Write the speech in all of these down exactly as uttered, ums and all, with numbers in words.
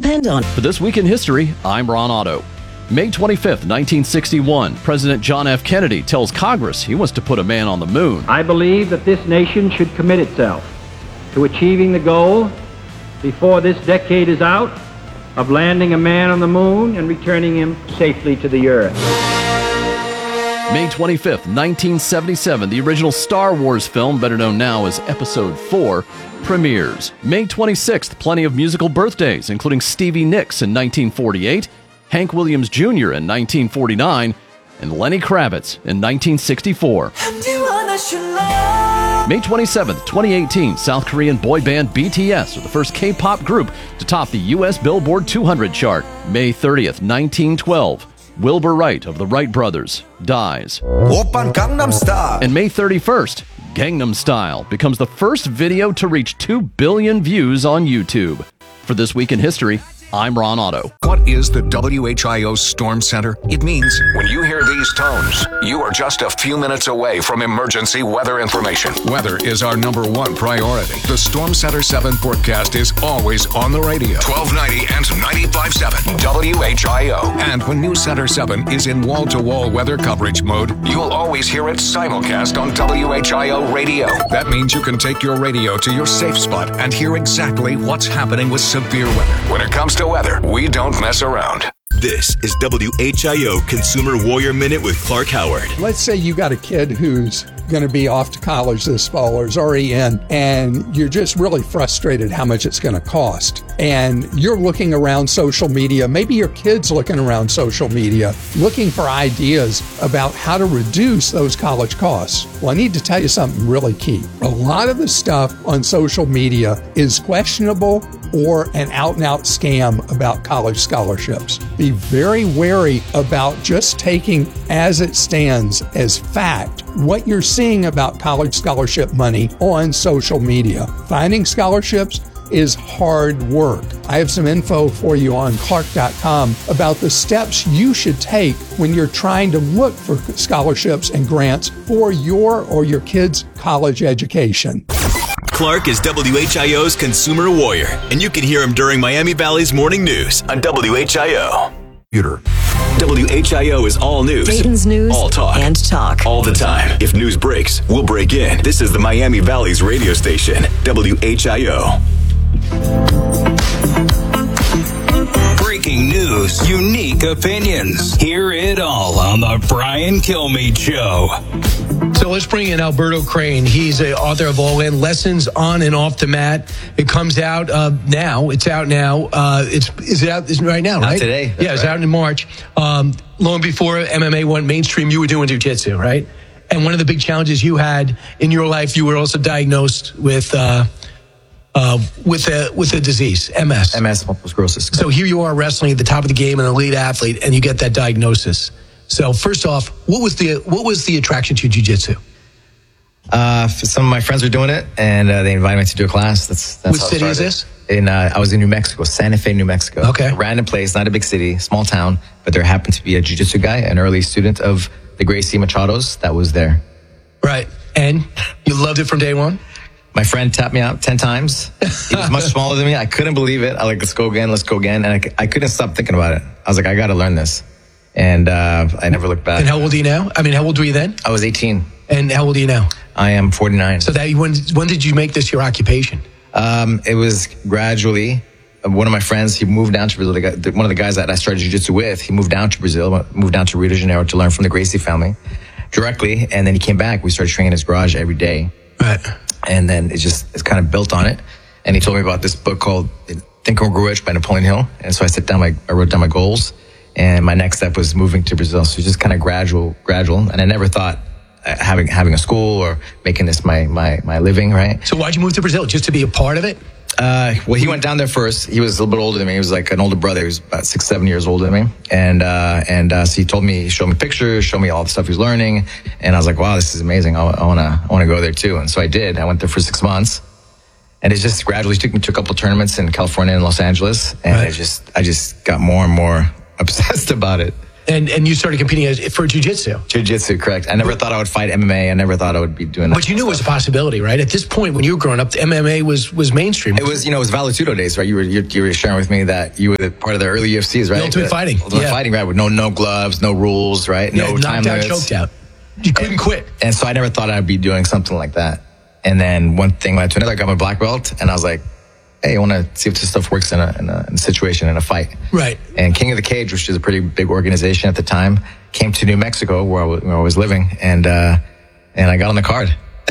depend on. For This Week in History, I'm Ron Otto. May twenty-fifth, nineteen sixty-one, President John F. Kennedy tells Congress he wants to put a man on the moon. I believe that this nation should commit itself to achieving the goal before this decade is out of landing a man on the moon and returning him safely to the earth. May twenty-fifth, nineteen seventy-seven, the original Star Wars film, better known now as Episode four, premieres. May twenty-sixth, plenty of musical birthdays, including Stevie Nicks in nineteen forty-eight, Hank Williams Junior in nineteen forty-nine, and Lenny Kravitz in nineteen sixty-four. May twenty-seventh, twenty eighteen, South Korean boy band B T S are the first K-pop group to top the U S Billboard two hundred chart. May thirtieth, nineteen twelve, Wilbur Wright of the Wright Brothers dies. And May thirty-first, Gangnam Style becomes the first video to reach two billion views on YouTube. For This Week in History, I'm Ron Otto. What is the W H I O Storm Center? It means when you hear these tones, you are just a few minutes away from emergency weather information. Weather is our number one priority. The Storm Center seven forecast is always on the radio. twelve ninety and ninety-five point seven W H I O. And when News Center seven is in wall-to-wall weather coverage mode, you'll always hear it simulcast on W H I O radio. That means you can take your radio to your safe spot and hear exactly what's happening with severe weather. When it comes to weather, we don't mess around. This is W H I O Consumer Warrior Minute with Clark Howard. Let's say you got a kid who's going to be off to college this fall or is already in, and you're just really frustrated how much it's going to cost. And you're looking around social media, maybe your kid's looking around social media, looking for ideas about how to reduce those college costs. Well, I need to tell you something really key. A lot of the stuff on social media is questionable or an out-and-out scam about college scholarships. Be very wary about just taking as it stands as fact what you're seeing about college scholarship money on social media. Finding scholarships is hard work. I have some info for you on Clark dot com about the steps you should take when you're trying to look for scholarships and grants for your or your kid's college education. Clark is W H I O's Consumer Warrior, and you can hear him during Miami Valley's Morning News on W H I O. Computer. W H I O is all news. Dayton's news all talk. and talk. All the time. If news breaks, we'll break in. This is the Miami Valley's radio station, W H I O. Breaking news, unique opinions. Hear it all on the Brian Kilmeade Show. So let's bring in Alberto Crane. He's the author of All In, Lessons on and Off the Mat. It comes out uh, now. It's out now. Uh, it's is it out is it right now, Not right? today. Yeah, it's right. out in March. Um, long before M M A went mainstream, you were doing jiu-jitsu, right? And one of the big challenges you had in your life, you were also diagnosed with uh, uh, with a with a disease, M S. M S, multiple sclerosis. So here you are wrestling at the top of the game, an elite athlete, and you get that diagnosis. So first off, what was the what was the attraction to jiu-jitsu? Uh, some of my friends were doing it, and uh, they invited me to do a class. That's that's What how it city is started. this? In uh, I was in New Mexico, Santa Fe, New Mexico. Okay. A random place, not a big city, small town, but there happened to be a jiu-jitsu guy, an early student of the Gracie Machados that was there. Right, and you loved it from day one? My friend tapped me out ten times. He was much smaller than me. I couldn't believe it. I like, let's go again, let's go again. And I, I couldn't stop thinking about it. I was like, I got to learn this. And uh, I never looked back. And how old are you now? I mean, how old were you then? I was eighteen. And how old are you now? I am forty-nine. So that when when did you make this your occupation? Um, it was gradually. One of my friends, he moved down to Brazil. The guy, one of the guys that I started jiu-jitsu with, he moved down to Brazil, moved down to Rio de Janeiro to learn from the Gracie family directly. And then he came back. We started training in his garage every day. Right. And then it just, it's kind of built on it. And he told me about this book called Think and Grow Rich by Napoleon Hill. And so I sat down, my, I wrote down my goals. And my next step was moving to Brazil. So just kind of gradual, gradual. And I never thought having having a school or making this my my my living, right? So why'd you move to Brazil? Just to be a part of it? Uh, well, he went down there first. He was a little bit older than me. He was like an older brother. He was about six, seven years older than me. And uh, and uh, so he told me, he showed me pictures, showed me all the stuff he was learning. And I was like, wow, this is amazing. I, I wanna I wanna go there too. And so I did. I went there for six months. And it just gradually took me to a couple of tournaments in California and Los Angeles. And right. I just I just got more and more obsessed about it. And and you started competing as, for jiu-jitsu. Jiu-jitsu, correct. I never thought I would fight M M A. I never thought I would be doing that. But you knew it was a possibility, right? At this point, when you were growing up, the M M A was was mainstream. It was, you know, it was Vale Tudo days, right? You were you, you were sharing with me that you were part of the early U F Cs, right? The Ultimate the, Fighting. Ultimate yeah. Fighting, right? With no no gloves, no rules, right? Yeah, no time knocked out, limits. choked out. You couldn't and, quit. And so I never thought I'd be doing something like that. And then one thing led to another. I got my black belt, and I was like, hey, I want to see if this stuff works in a, in a, in a situation, in a fight. Right. And King of the Cage, which is a pretty big organization at the time, came to New Mexico where I was, where I was living, and uh, and I got on the card.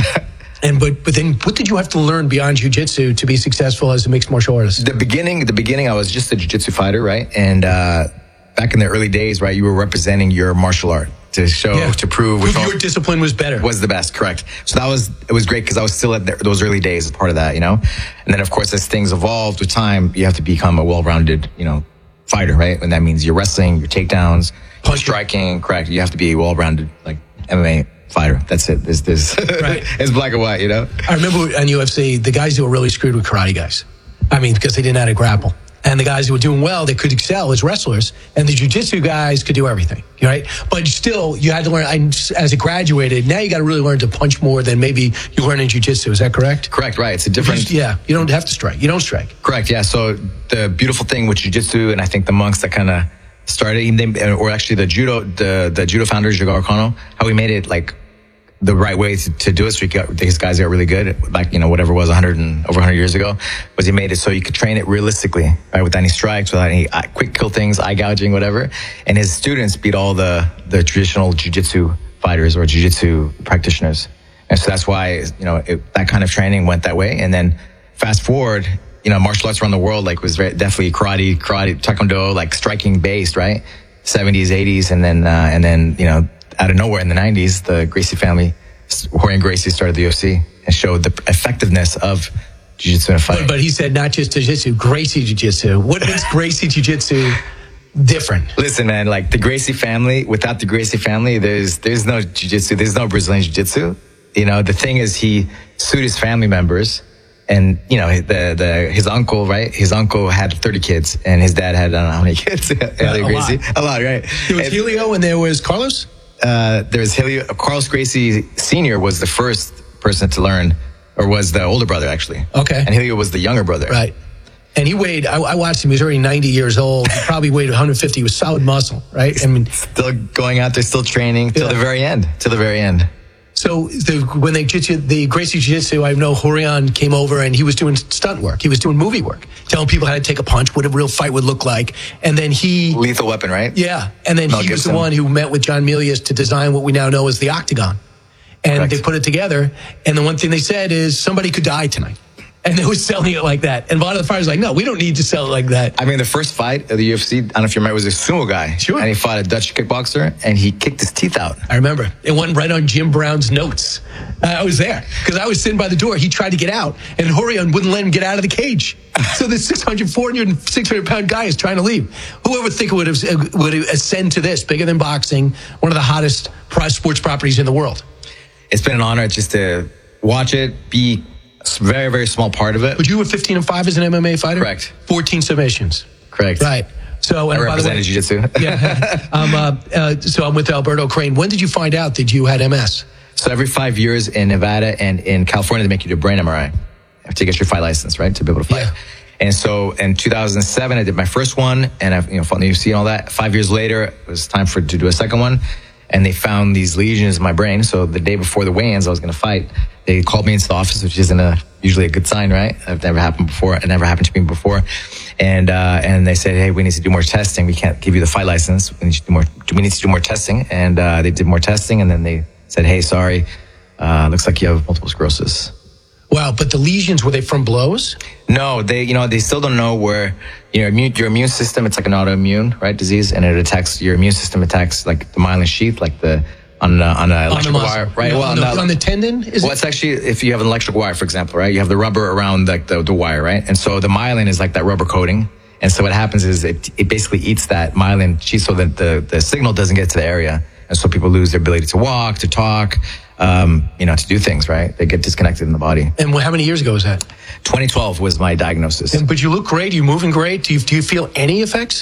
And but but then what did you have to learn beyond jiu-jitsu to be successful as a mixed martial artist? The beginning, the beginning, I was just a jiu-jitsu fighter, right? And uh, back in the early days, right, you were representing your martial art to show, yeah. to prove which which your discipline was better. Was the best, correct. So that was, it was great because I was still at the, those early days as part of that, you know? And then, of course, as things evolved with time, you have to become a well-rounded, you know, fighter, right? And that means your wrestling, your takedowns, your striking, correct. You have to be a well-rounded, like, M M A fighter. That's it. There's, there's right. It's black and white, you know? I remember on U F C, the guys who were really screwed with karate guys. I mean, because they didn't know how to grapple. And the guys who were doing well, they could excel as wrestlers. And the jiu-jitsu guys could do everything, right? But still, you had to learn, I, as a graduated, now you got to really learn to punch more than maybe you learn in jiu-jitsu. Is that correct? Correct, right. It's a different... Yeah, you don't have to strike. You don't strike. Correct, yeah. So the beautiful thing with jiu-jitsu, and I think the monks that kind of started, or actually the judo, the, the judo founder, Jigoro Kano, how he made it like the right way to, to do it. So he got, these guys got really good, like, you know, whatever it was one hundred and over one hundred years ago, was he made it so you could train it realistically, right? Without any strikes, without any uh, quick kill things, eye gouging, whatever. And his students beat all the, the traditional jiu-jitsu fighters or jiu-jitsu practitioners. And so that's why, you know, it, that kind of training went that way. And then fast forward, you know, martial arts around the world, like, was very, definitely karate, karate, taekwondo, like striking based, right? seventies, eighties. And then, uh, and then, you know, out of nowhere in the nineties, the Gracie family, Rorion Gracie, started the U F C and showed the effectiveness of jiu-jitsu in a fight. But, but he said not just jiu-jitsu, Gracie jiu-jitsu. What makes Gracie jiu-jitsu different? Listen, man, like the Gracie family, without the Gracie family, there's there's no jiu-jitsu, there's no Brazilian jiu-jitsu. You know, the thing is, he sued his family members. And, you know, the, the, his uncle, right? His uncle had thirty kids, and his dad had, I don't know how many kids. Uh, a, Gracie. lot. a lot, right? There was and, Helio, and there was Carlos? Uh, there was Helio. Carlos Gracie Senior was the first person to learn, or was the older brother, actually. Okay. And Helio was the younger brother. Right. And he weighed, I, I watched him, he was already ninety years old. He probably weighed one hundred fifty. He was solid muscle, right? I mean, still going out there, still training, till yeah. the very end, till the very end. So the, when they jiu-jitsu, the Gracie Jiu-Jitsu, I know Rorion came over and he was doing stunt work. He was doing movie work, telling people how to take a punch, what a real fight would look like. And then he... Lethal Weapon, right? Yeah. And then Mel he Gibson. was the one who met with John Milius to design what we now know as the Octagon. And Correct. they put it together. And the one thing they said is somebody could die tonight. And they were selling it like that. And a lot of the fighters were like, no, we don't need to sell it like that. I mean, the first fight of the U F C, I don't know if you remember, was a sumo guy. Sure. And he fought a Dutch kickboxer, and he kicked his teeth out. I remember. It went right on Jim Brown's notes. Uh, I was there because I was sitting by the door. He tried to get out, and Rorion wouldn't let him get out of the cage. So this six hundred, four hundred, six hundred pound guy is trying to leave. Who would think it would, have, would ascend to this, bigger than boxing, one of the hottest sports properties in the world? It's been an honor just to watch it, be a very, very small part of it. But you were fifteen and five as an M M A fighter? Correct. fourteen submissions. Correct. Right. So, and I by the way, represented jiu-jitsu. yeah. Um, uh, uh, so I'm with Alberto Crane. When did you find out that you had M S? So every five years in Nevada and in California, they make you do a brain M R I to get your fight license, right, to be able to fight. Yeah. And so in two thousand seven, I did my first one, and I, you know, fought in the U F C and all that. Five years later, it was time for to do a second one, and they found these lesions in my brain. So the day before the weigh-ins, I was going to fight. They called me into the office, which isn't a usually a good sign, right? It's never happened before. It never happened to me before. And uh, and they said, hey, we need to do more testing. We can't give you the fight license. We need to do more. We need to do more testing. And uh, they did more testing, and then they said, hey, sorry, uh, looks like you have multiple sclerosis. Wow, but the lesions, were they from blows? No, they, you know, they still don't know where, you know, immune, your immune system, it's like an autoimmune, right, disease, and it attacks, your immune system attacks like the myelin sheath, like the, on, uh, on an electrical wire, right? No, well, on, the, on, the, on the tendon? Is well, it? it's actually, if you have an electric wire, for example, right, you have the rubber around like the, the wire, right? And so the myelin is like that rubber coating. And so what happens is it, it basically eats that myelin sheath so that the, the signal doesn't get to the area. And so people lose their ability to walk, to talk, um, you know, to do things, right? They get disconnected in the body. And how many years ago was that? twenty twelve was my diagnosis. And, but you look great. You're moving great. Do you, do you feel any effects?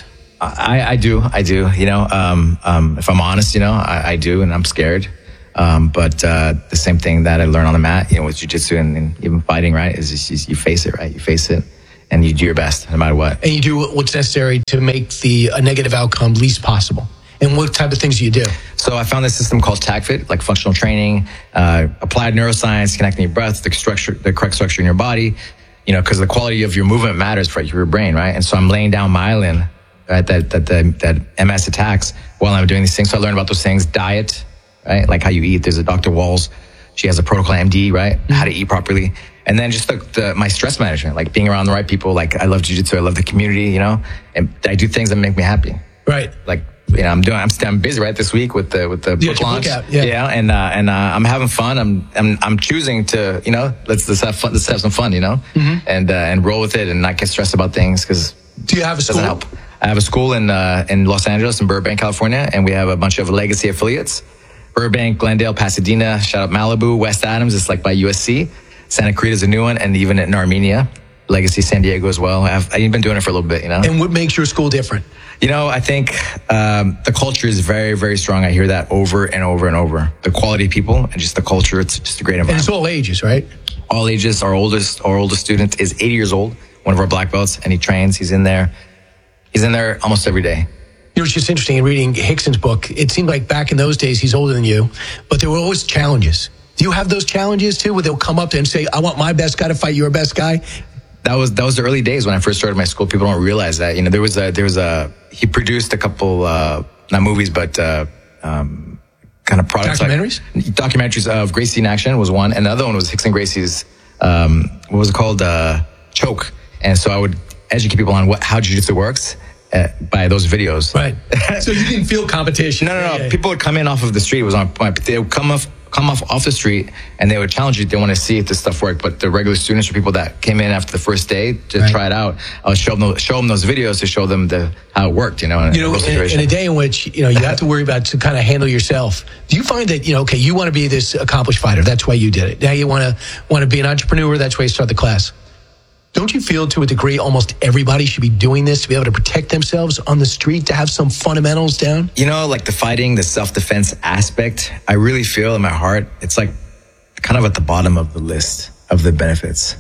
I, I do, I do. You know, um, um, if I'm honest, you know, I, I do, and I'm scared. Um, but uh, the same thing that I learned on the mat, you know, with jiu-jitsu and, and even fighting, right, is just, you, you face it, right? You face it, and you do your best, no matter what. And you do what's necessary to make the a negative outcome least possible. And what type of things do you do? So I found this system called TACFIT, like functional training, uh, applied neuroscience, connecting your breath, the structure, the correct structure in your body. You know, because the quality of your movement matters for your brain, right? And so I'm laying down myelin, right, that that that, that M S attacks while I'm doing these things. So I learned about those things. Diet, right, like how you eat. There's a Doctor Walls. She has a protocol M D, right, mm-hmm. how to eat properly. And then just the, the my stress management, like being around the right people. Like I love jiu-jitsu. I love the community, you know, and I do things that make me happy. Right. Like, you know, I'm doing, I'm, I'm busy right this week with the, with the book launch. Book out, yeah. yeah. And, uh, and, uh, I'm having fun. I'm, I'm, I'm choosing to, you know, let's, let's have fun, let's have some fun, you know, mm-hmm. and, uh, and roll with it and not get stressed about things. Cause do you have a school? Doesn't help. I have a school in, uh, in Los Angeles, in Burbank, California. And we have a bunch of legacy affiliates, Burbank, Glendale, Pasadena, shout out Malibu, West Adams. It's like by U S C. Santa Clarita is a new one. And even in Armenia, legacy San Diego as well. I've, I've been doing it for a little bit, you know. And what makes your school different? You know, I think um, the culture is very, very strong. I hear that over and over and over. The quality of people and just the culture, it's just a great environment. And it's all ages, right? All ages. Our oldest, our oldest student is eighty years old, one of our black belts, and he trains. He's in there. He's in there almost every day. You know, it's just interesting in reading Rickson's book. It seemed like back in those days, he's older than you, but there were always challenges. Do you have those challenges too, where they'll come up to and say, I want my best guy to fight your best guy? That was that was the early days when I first started my school. People don't realize that. You know, there was a there was a he produced a couple uh, not movies but uh, um, kind of products documentaries. Like, documentaries of Gracie in Action was one, and another one was Rickson Gracie's um, what was it called uh, Choke. And so I would educate people on what how jiu-jitsu works uh, by those videos. Right. So you didn't feel competition. No, no, no. Yeah. People would come in off of the street. It was on point. They would come off. come off off the street and they would challenge you. They want to see if this stuff worked. But the regular students or people that came in after the first day to right. try it out, I would show them those, show them those videos to show them the how it worked. You know, in, you know, in, in a day in which you know you have to worry about to kind of handle yourself. Do you find that you know, okay, you want to be this accomplished fighter? That's why you did it. Now you want to want to be an entrepreneur. That's why you start the class. Don't you feel to a degree almost everybody should be doing this to be able to protect themselves on the street, to have some fundamentals down? You know, like the fighting, the self-defense aspect, I really feel in my heart, it's like kind of at the bottom of the list of the benefits.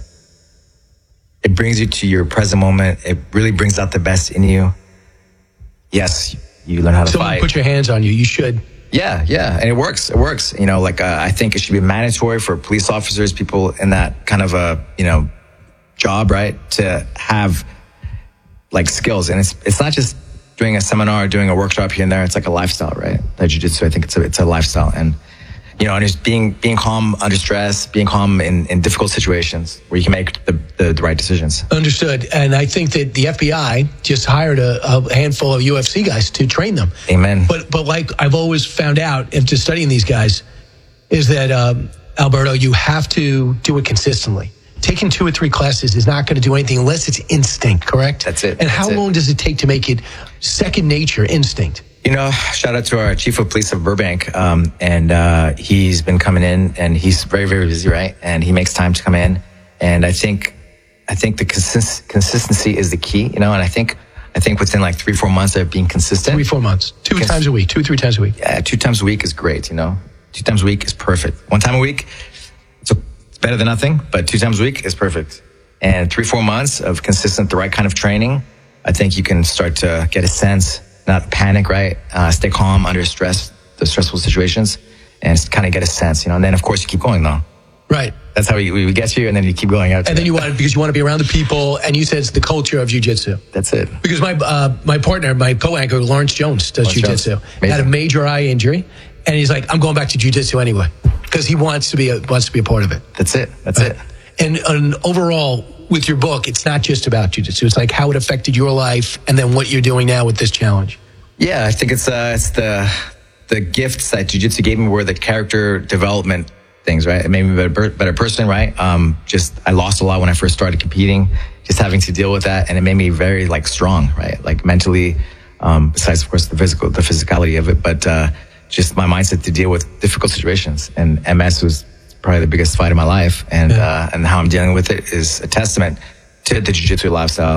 It brings you to your present moment. It really brings out the best in you. Yes, you learn how to Someone fight. Put your hands on you. You should. Yeah, yeah, and it works. It works. You know, like uh, I think it should be mandatory for police officers, people in that kind of a, you know, job, right, to have like skills. And it's it's not just doing a seminar, doing a workshop here and there. It's like a lifestyle, right? That jiu-jitsu, I think it's a it's a lifestyle. And you know, and just being being calm under stress, being calm in, in difficult situations where you can make the, the, the right decisions. Understood. And I think that the F B I just hired a, a handful of U F C guys to train them. Amen. But but like I've always found out after studying these guys is that um, Alberto, you have to do it consistently. Taking two or three classes is not going to do anything unless it's instinct, correct? That's it. And how That's long it. does it take to make it second nature, instinct? You know, shout out to our chief of police of Burbank. Um, and uh, he's been coming in and he's very, very busy, right? And he makes time to come in. And I think I think the consist- consistency is the key, you know, and I think I think within like three, four months of being consistent. Three, four months. Two Cons- times a week. Two, three times a week. Yeah, two times a week is great, you know. Two times a week is perfect. One time a week, it's, a, it's better than nothing, but two times a week is perfect. And three, four months of consistent, the right kind of training, I think you can start to get a sense, not panic, right? Uh, stay calm under stress, the stressful situations, and kind of get a sense, you know. And then, of course, you keep going, though. Right. That's how we, we get you, and then you keep going out. And then you want to, because you want to be around the people, and you said it's the culture of jiu-jitsu. That's it. Because my uh, my partner, my co-anchor, Lawrence Jones, does Lawrence jiu-jitsu. Jones. Had a major eye injury, and he's like, I'm going back to jiu-jitsu anyway, because he wants to be a, wants to be a part of it. That's it. That's right. it. And, and overall, with your book, it's not just about jiu-jitsu. It's like how it affected your life, and then what you're doing now with this challenge. Yeah, I think it's uh, it's the the gifts that jiu-jitsu gave me were the character development things, right? It made me a better, better person, right? Um, just I lost a lot when I first started competing, just having to deal with that, and it made me very like strong, right? Like mentally, um, besides of course the physical, the physicality of it, but uh, just my mindset to deal with difficult situations. And M S was probably the biggest fight of my life, and yeah. uh, and how I'm dealing with it is a testament to the jiu-jitsu lifestyle,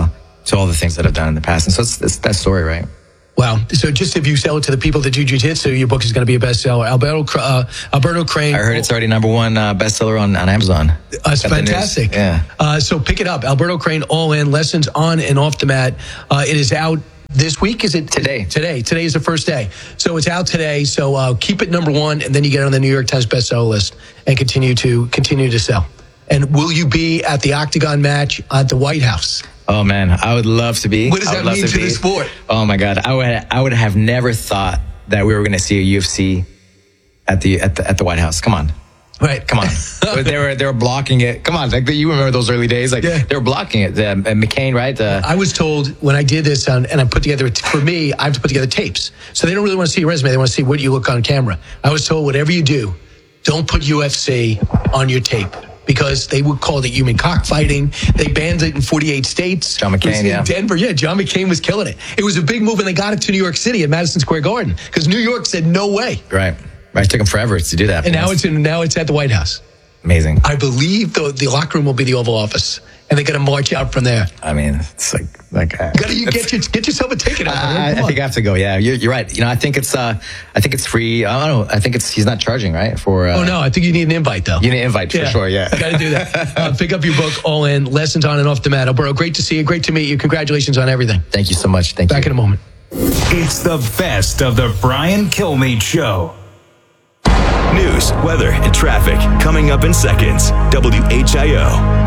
to all the things that I've done in the past. And so it's, it's that story, right? Wow. So just if you sell it to the people that do jiu-jitsu, your book is going to be a bestseller. Alberto, uh, Alberto Crane. I heard it's already number one uh, bestseller on, on Amazon. That's uh, fantastic. Yeah. Uh, so pick it up. Alberto Crane, All In, Lessons on and Off the Mat. Uh, it is out this week. Is it? Today. Today. Today is the first day. So it's out today. So uh, keep it number one, and then you get on the New York Times bestseller list and continue to continue to sell. And will you be at the Octagon match at the White House? Oh man, I would love to be. What does that mean to, to the sport? Oh my God, I would I would have never thought that we were going to see a U F C at the at the at the White House. Come on, right? Come on. they were they were blocking it. Come on, like you remember those early days? Like yeah. they were blocking it. The, uh, McCain, right? The, I was told when I did this on, and I put together for me, I have to put together tapes. So they don't really want to see your resume. They want to see what you look on camera. I was told whatever you do, don't put U F C on your tape. Because they would call it human cockfighting. They banned it in forty-eight states. John McCain, in yeah. Denver, yeah, John McCain was killing it. It was a big move, and they got it to New York City at Madison Square Garden because New York said no way. Right, right. It took them forever to do that. And now it's in, now it's at the White House. Amazing. I believe the the locker room will be the Oval Office, and they're going to march out from there. I mean, it's like like uh, you gotta you get your, get yourself a ticket. Uh, I, I think I have to go. Yeah, you're, you're right. You know, I think it's uh, I think it's free. I don't know. I think it's he's not charging, right? For uh, oh no, I think you need an invite though. You need an invite yeah. for sure. Yeah, got to do that. Uh, pick up your book, All In, Lessons on and Off the Mat. Alberto, great to see you. Great to meet you. Congratulations on everything. Thank you so much. Thank Back you. in a moment. It's the best of the Brian Kilmeade Show. News, weather, and traffic coming up in seconds. W H I O.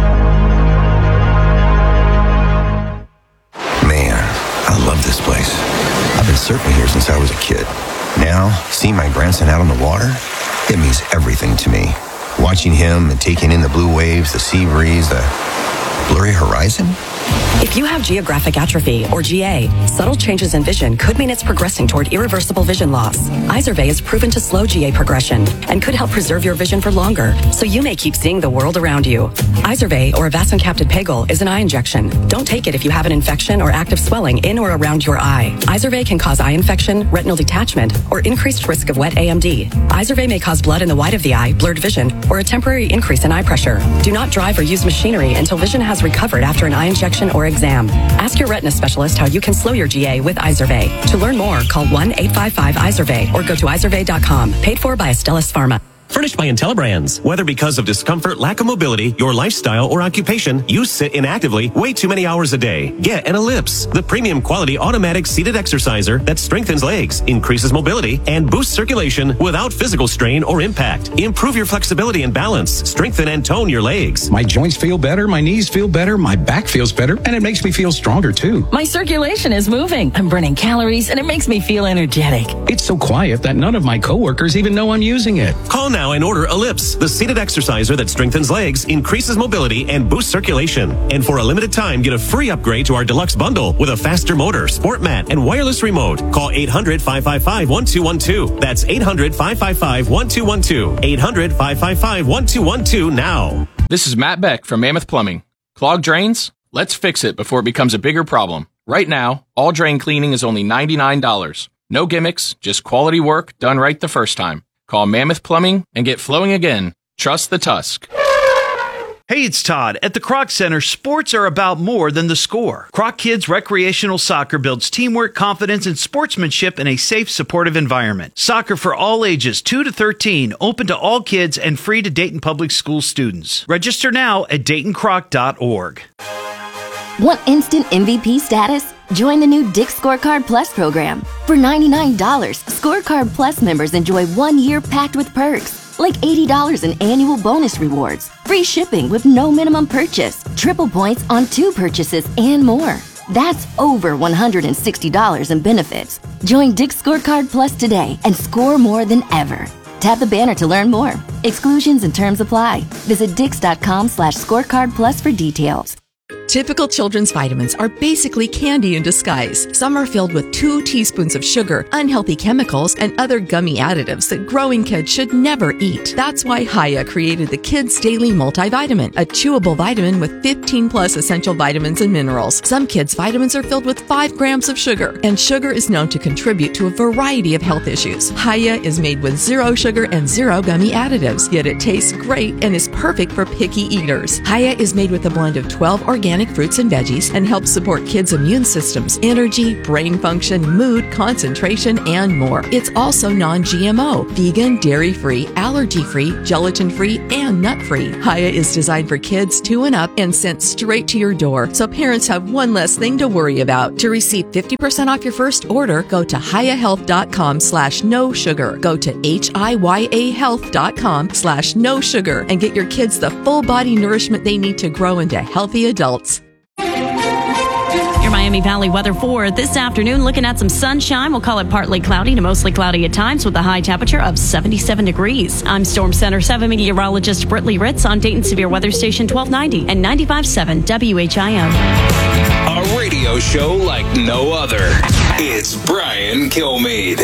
Man, I love this place. I've been surfing here since I was a kid. Now, seeing my grandson out on the water, it means everything to me. Watching him and taking in the blue waves, the sea breeze, the blurry horizon. If you have geographic atrophy, or G A, subtle changes in vision could mean it's progressing toward irreversible vision loss. Izervay is proven to slow G A progression and could help preserve your vision for longer, so you may keep seeing the world around you. Izervay, or avacincaptad pegol, is an eye injection. Don't take it if you have an infection or active swelling in or around your eye. Izervay can cause eye infection, retinal detachment, or increased risk of wet A M D. Izervay may cause blood in the white of the eye, blurred vision, or a temporary increase in eye pressure. Do not drive or use machinery until vision has recovered after an eye injection or exam. Ask your retina specialist how you can slow your G A with Izervay. To learn more, call one eight five five Izervay or go to izervay dot com. Paid for by Astellas Pharma. Furnished by IntelliBrands. Whether because of discomfort, lack of mobility, your lifestyle, or occupation, you sit inactively way too many hours a day. Get an Ellipse, the premium quality automatic seated exerciser that strengthens legs, increases mobility, and boosts circulation without physical strain or impact. Improve your flexibility and balance. Strengthen and tone your legs. My joints feel better, my knees feel better, my back feels better, and it makes me feel stronger too. My circulation is moving. I'm burning calories, and it makes me feel energetic. It's so quiet that none of my coworkers even know I'm using it. Call now and order Ellipse, the seated exerciser that strengthens legs, increases mobility, and boosts circulation. And for a limited time, get a free upgrade to our deluxe bundle with a faster motor, sport mat, and wireless remote. Call eight hundred, five five five, one two one two. That's eight hundred, five five five, one two one two. eight hundred, five five five, one two one two now. This is Matt Beck from Mammoth Plumbing. Clogged drains? Let's fix it before it becomes a bigger problem. Right now, all drain cleaning is only ninety-nine dollars. No gimmicks, just quality work done right the first time. Call Mammoth Plumbing and get flowing again. Trust the Tusk. Hey, it's Todd. At the Kroc Center, sports are about more than the score. Kroc Kids Recreational Soccer builds teamwork, confidence, and sportsmanship in a safe, supportive environment. Soccer for all ages, two to thirteen, open to all kids and free to Dayton Public School students. Register now at dayton croc dot org. Want instant M V P status? Join the new Dick's Scorecard Plus program. For ninety-nine dollars, Scorecard Plus members enjoy one year packed with perks, like eighty dollars in annual bonus rewards, free shipping with no minimum purchase, triple points on two purchases, and more. That's over one hundred sixty dollars in benefits. Join Dick's Scorecard Plus today and score more than ever. Tap the banner to learn more. Exclusions and terms apply. Visit dix.com slash scorecard plus for details. Typical children's vitamins are basically candy in disguise. Some are filled with two teaspoons of sugar, unhealthy chemicals, and other gummy additives that growing kids should never eat. That's why Hiya created the Kids Daily Multivitamin, a chewable vitamin with fifteen plus essential vitamins and minerals. Some kids' vitamins are filled with five grams of sugar, and sugar is known to contribute to a variety of health issues. Hiya is made with zero sugar and zero gummy additives, yet it tastes great and is perfect for picky eaters. Hiya is made with a blend of twelve organic organic fruits and veggies and helps support kids' immune systems, energy, brain function, mood, concentration, and more. It's also non-G M O, vegan, dairy-free, allergy-free, gelatin-free, and nut-free. Hiya is designed for kids two and up and sent straight to your door, so parents have one less thing to worry about. To receive fifty percent off your first order, go to hiyahealth.com slash no sugar. Go to H-I-Y-A health.com slash no sugar and get your kids the full body nourishment they need to grow into healthy adults. Your Miami Valley weather for this afternoon. Looking at some sunshine. We'll call it partly cloudy to mostly cloudy at times with a high temperature of seventy-seven degrees. I'm Storm Center seven meteorologist Brittany Ritz on Dayton Severe Weather Station twelve ninety and ninety-five point seven W H I O. A radio show like no other. It's Brian Kilmeade.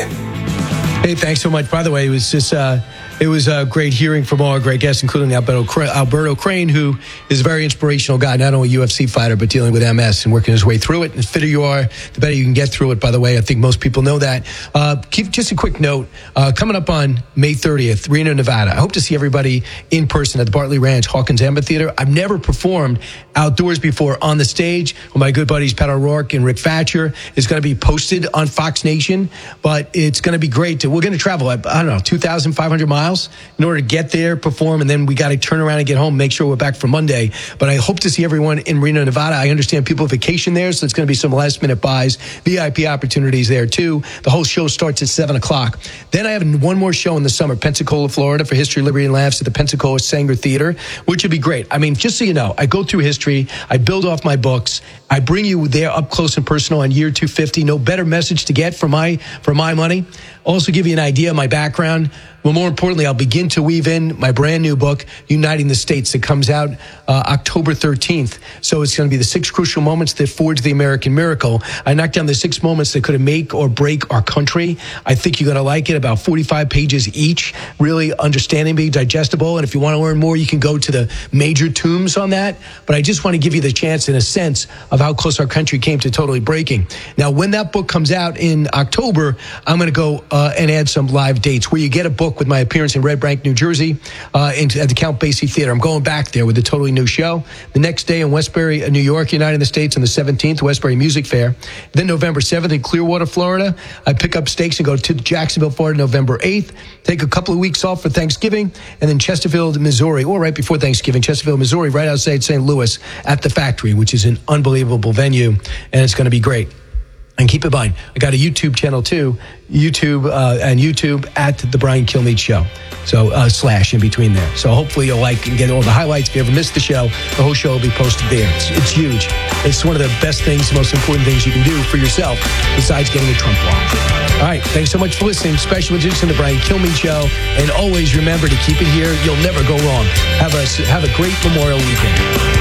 Hey, thanks so much. By the way, it was just uh, it was uh, great hearing from all our great guests, including Alberto, Cra- Alberto Crane, who is a very inspirational guy, not only a U F C fighter, but dealing with M S and working his way through it. And the fitter you are, the better you can get through it, by the way. I think most people know that. Uh, keep just a quick note. Uh, coming up on May thirtieth, Reno, Nevada. I hope to see everybody in person at the Bartley Ranch Hawkins Amphitheater. I've never performed outdoors before on the stage. Well, my good buddies Pat O'Rourke and Rick Thatcher is going to be posted on Fox Nation, but it's going to be great. To, we're going to travel, I don't know, two thousand five hundred miles in order to get there, perform, and then we got to turn around and get home, make sure we're back for Monday. But I hope to see everyone in Reno, Nevada. I understand people vacation there, so it's going to be some last minute buys, V I P opportunities there too. The whole show starts at seven o'clock. Then I have one more show in the summer, Pensacola, Florida, for History, Liberty, and Laughs at the Pensacola Sanger Theater, which would be great. I mean, just so you know, I go through history, I build off my books, I bring you there up close and personal on year two fifty. No better message to get for my for my money. Also give you an idea of my background. Well, more importantly, I'll begin to weave in my brand new book, Uniting the States, that comes out uh, October thirteenth. So it's going to be the six crucial moments that forged the American miracle. I knocked down the six moments that could have make or break our country. I think you're going to like it. About forty-five pages each, really understanding, being digestible. And if you want to learn more, you can go to the major tombs on that. But I just want to give you the chance and a sense of how close our country came to totally breaking. Now, when that book comes out in October, I'm going to go uh, and add some live dates where you get a book with my appearance in Red Bank, New Jersey, uh, in, at the Count Basie Theater. I'm going back there with a totally new show. The next day in Westbury, New York, United States, on the seventeenth, Westbury Music Fair. Then November seventh in Clearwater, Florida. I pick up stakes and go to Jacksonville, Florida, November eighth. Take a couple of weeks off for Thanksgiving. And then Chesterfield, Missouri, or right before Thanksgiving, Chesterfield, Missouri, right outside Saint Louis at the Factory, which is an unbelievable venue. And it's going to be great. And keep in mind, I got a YouTube channel too, YouTube uh, and YouTube at The Brian Kilmeade Show. So uh, slash in between there. So hopefully you'll like and get all the highlights. If you ever missed the show, the whole show will be posted there. It's, it's huge. It's one of the best things, the most important things you can do for yourself besides getting a Trump watch. All right, thanks so much for listening. Special edition of The Brian Kilmeade Show. And always remember to keep it here. You'll never go wrong. Have a, have a great Memorial weekend.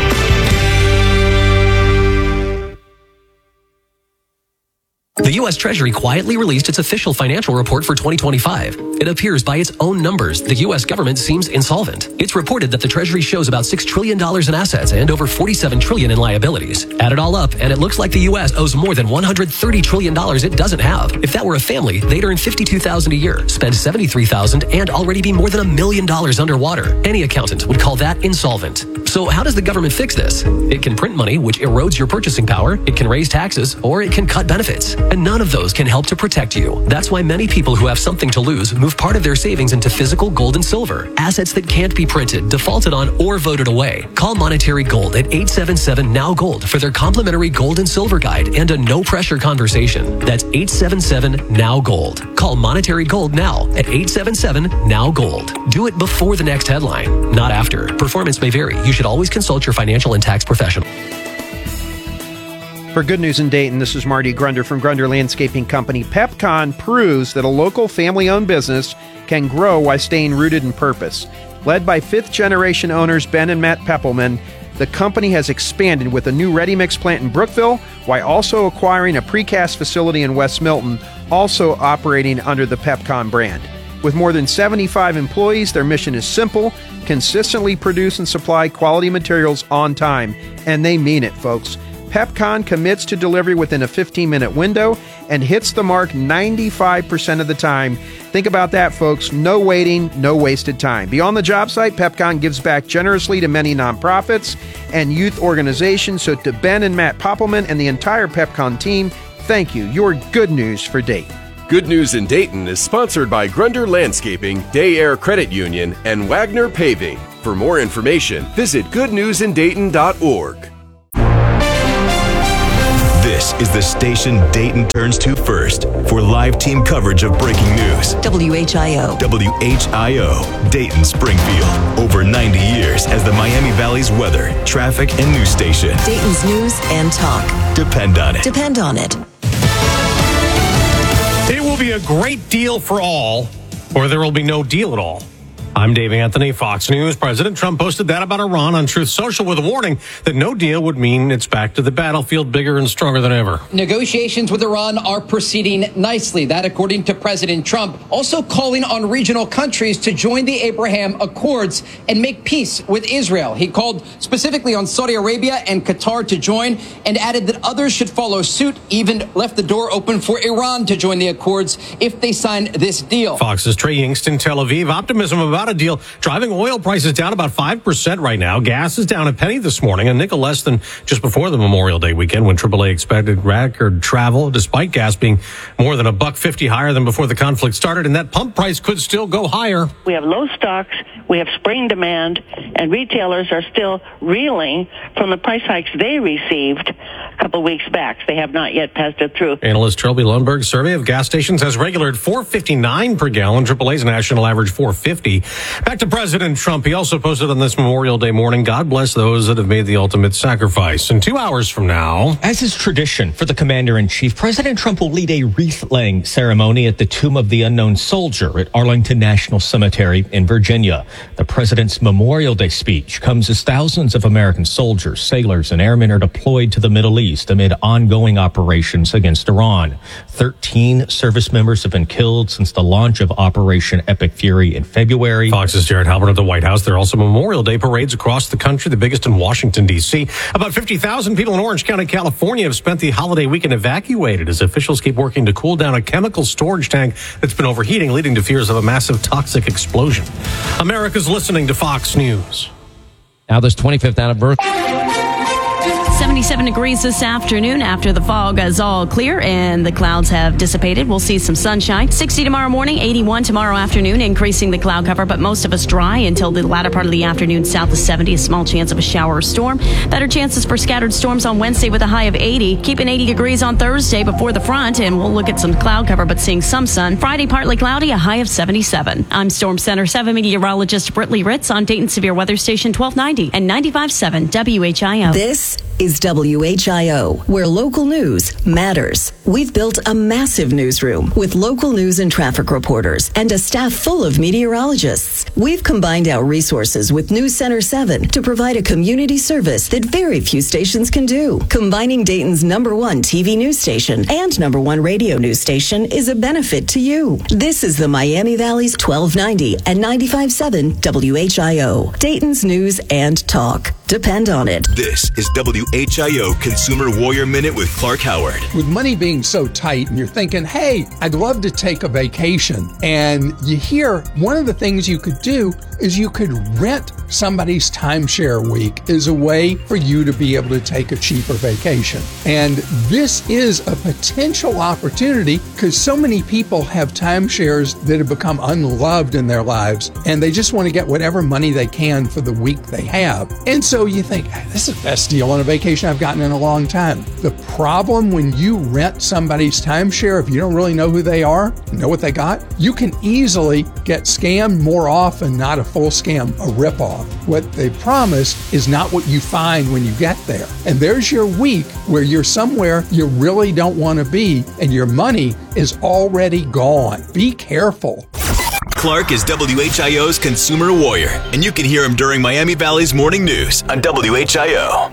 The U S Treasury quietly released its official financial report for twenty twenty-five. It appears by its own numbers, the U S government seems insolvent. It's reported that the Treasury shows about six trillion dollars in assets and over forty-seven trillion dollars in liabilities. Add it all up, and it looks like the U S owes more than one hundred thirty trillion dollars it doesn't have. If that were a family, they'd earn fifty-two thousand dollars a year, spend seventy-three thousand dollars, and already be more than a million dollars underwater. Any accountant would call that insolvent. So how does the government fix this? It can print money, which erodes your purchasing power. It can raise taxes, or it can cut benefits. And none of those can help to protect you. That's why many people who have something to lose move part of their savings into physical gold and silver, assets that can't be printed, defaulted on, or voted away. Call Monetary Gold at eight seven seven N O W Gold for their complimentary gold and silver guide and a no-pressure conversation. That's eight seven seven N O W Gold. Call Monetary Gold now at eight seven seven N O W Gold. Do it before the next headline, not after. Performance may vary. You should always consult your financial and tax professional. For Good News in Dayton, this is Marty Grunder from Grunder Landscaping Company. PepCon proves that a local family-owned business can grow while staying rooted in purpose. Led by fifth-generation owners Ben and Matt Peppelman, the company has expanded with a new ready-mix plant in Brookville while also acquiring a precast facility in West Milton, also operating under the PepCon brand. With more than seventy-five employees, their mission is simple: consistently produce and supply quality materials on time. And they mean it, folks. Pepcon commits to delivery within a fifteen-minute window and hits the mark ninety-five percent of the time. Think about that, folks. No waiting, no wasted time. Beyond the job site, Pepcon gives back generously to many nonprofits and youth organizations. So to Ben and Matt Poppelman and the entire Pepcon team, thank you. You're good news for Dayton. Good News in Dayton is sponsored by Grunder Landscaping, Day Air Credit Union, and Wagner Paving. For more information, visit good news in dayton dot org. This is the station Dayton turns to first for live team coverage of breaking news. W H I O. W H I O, Dayton Springfield. Over ninety years as the Miami Valley's weather, traffic, and news station. Dayton's news and talk. Depend on it. Depend on it. It will be a great deal for all, or there will be no deal at all. I'm Dave Anthony, Fox News. President Trump posted that about Iran on Truth Social with a warning that no deal would mean it's back to the battlefield bigger and stronger than ever. Negotiations with Iran are proceeding nicely. That according to President Trump, also calling on regional countries to join the Abraham Accords and make peace with Israel. He called specifically on Saudi Arabia and Qatar to join and added that others should follow suit, even left the door open for Iran to join the Accords if they sign this deal. Fox's Trey Yingst in Tel Aviv. Optimism about a deal driving oil prices down about five percent right now. Gas is down a penny this morning, a nickel less than just before the Memorial Day weekend when triple A expected record travel, despite gas being more than a buck fifty higher than before the conflict started, and that pump price could still go higher. We have low stocks, we have spring demand, and retailers are still reeling from the price hikes they received a couple of weeks back. They have not yet passed it through. Analyst Trilby Lundberg's survey of gas stations has regular at four fifty-nine per gallon. triple A's national average four fifty. Back to President Trump. He also posted on this Memorial Day morning, God bless those that have made the ultimate sacrifice. And two hours from now, as is tradition for the commander-in-chief, President Trump will lead a wreath-laying ceremony at the Tomb of the Unknown Soldier at Arlington National Cemetery in Virginia. The president's Memorial Day speech comes as thousands of American soldiers, sailors, and airmen are deployed to the Middle East amid ongoing operations against Iran. Thirteen service members have been killed since the launch of Operation Epic Fury in February. Fox's Jared Halpern at the White House. There are also Memorial Day parades across the country, the biggest in Washington, D C About fifty thousand people in Orange County, California have spent the holiday weekend evacuated as officials keep working to cool down a chemical storage tank that's been overheating, leading to fears of a massive toxic explosion. America's listening to Fox News. Now this twenty-fifth anniversary. seventy-seven degrees this afternoon after the fog is all clear and the clouds have dissipated. We'll see some sunshine. sixty tomorrow morning, eighty-one tomorrow afternoon, increasing the cloud cover, but most of us dry until the latter part of the afternoon. South of seventy, a small chance of a shower or storm. Better chances for scattered storms on Wednesday with a high of eighty. Keeping eighty degrees on Thursday before the front, and we'll look at some cloud cover, but seeing some sun. Friday, partly cloudy, a high of seventy-seven. I'm Storm Center seven meteorologist Brittany Ritz on Dayton Severe Weather Station twelve ninety and ninety-five point seven W H I O. This is W H I O, where local news matters. We've built a massive newsroom with local news and traffic reporters and a staff full of meteorologists. We've combined our resources with News Center seven to provide a community service that very few stations can do. Combining Dayton's number one T V news station and number one radio news station is a benefit to you. This is the Miami Valley's twelve ninety and ninety-five point seven W H I O. Dayton's news and talk. Depend on it. This is W H I O Consumer Warrior Minute with Clark Howard. With money being so tight and you're thinking, hey, I'd love to take a vacation. And you hear one of the things you could do is you could rent somebody's timeshare week as a way for you to be able to take a cheaper vacation. And this is a potential opportunity because so many people have timeshares that have become unloved in their lives and they just want to get whatever money they can for the week they have. And so you think, hey, this is the best deal on a vacation I've gotten in a long time. The problem when you rent somebody's timeshare, if you don't really know who they are, know what they got, you can easily get scammed more often, not a full scam, a ripoff. What they promise is not what you find when you get there. And there's your week where you're somewhere you really don't want to be and your money is already gone. Be careful. Clark is W H I O's Consumer Warrior, and you can hear him during Miami Valley's morning news on W H I O.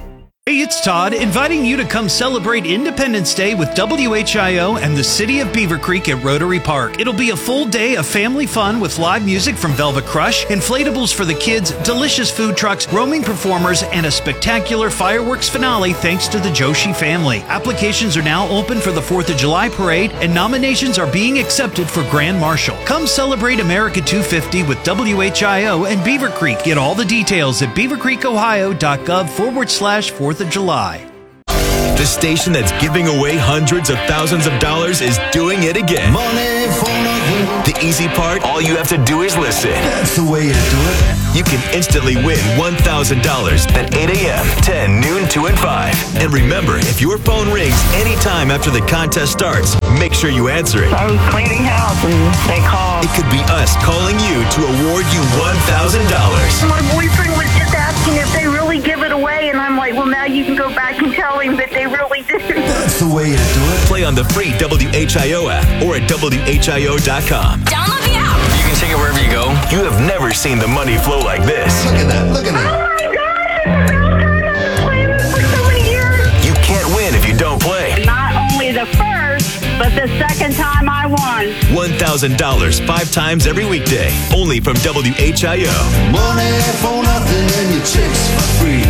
Hey, it's Todd, inviting you to come celebrate Independence Day with W H I O and the City of Beaver Creek at Rotary Park. It'll be a full day of family fun with live music from Velvet Crush, inflatables for the kids, delicious food trucks, roaming performers, and a spectacular fireworks finale thanks to the Joshi family. Applications are now open for the fourth of July parade, and nominations are being accepted for Grand Marshal. Come celebrate America two fifty with W H I O and Beaver Creek. Get all the details at beavercreekohio.gov forward slash fourth of July. The station that's giving away hundreds of thousands of dollars is doing it again. Money for nothing. The easy part, all you have to do is listen. That's the way to do it. You can instantly win one thousand dollars at eight a.m., ten, noon, two, and five. And remember, if your phone rings anytime after the contest starts, make sure you answer it. I was cleaning house and they called. It could be us calling you to award you one thousand dollars. My boyfriend was just asking if they really give it away, and I'm like, well, now you can go back and tell him that they really did. That's the way to do it. Play on the free W H I O app or at W H I O dot com. Download the app. You can take it wherever you go. You have never seen the money flow like this. Look at that. Look at that. Oh my gosh, I've been playing this for so many years. You can't win if you don't play. Not only the first, but the second time I won. one thousand dollars five times every weekday. Only from W H I O. Money for nothing and your chicks for free.